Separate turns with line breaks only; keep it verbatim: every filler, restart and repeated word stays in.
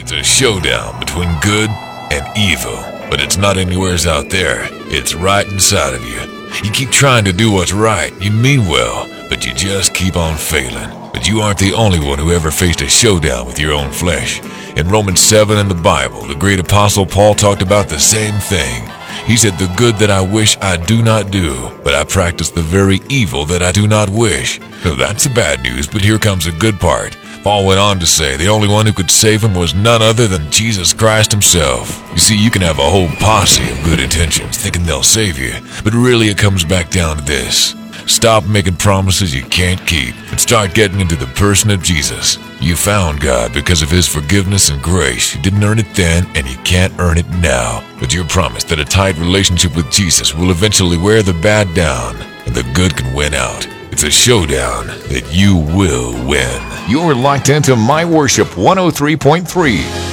It's a showdown between good and evil, but it's not anywheres out there. It's right inside of you. You keep trying to do what's right. You mean well, but you just keep on failing. But you aren't the only one who ever faced a showdown with your own flesh. In Romans seven in the Bible, the great apostle Paul talked about the same thing. He said, "The good that I wish I do not do, but I practice the very evil that I do not wish." So that's the bad news, but here comes the good part. Paul went on to say the only one who could save him was none other than Jesus Christ himself. You see, you can have a whole posse of good intentions thinking they'll save you, but really it comes back down to this. Stop making promises you can't keep and start getting into the person of Jesus. You found God because of his forgiveness and grace. You didn't earn it then, and you can't earn it now. But you're promised that a tight relationship with Jesus will eventually wear the bad down, and the good can win out. It's a showdown that you will win.
You're locked into My Worship one oh three point three.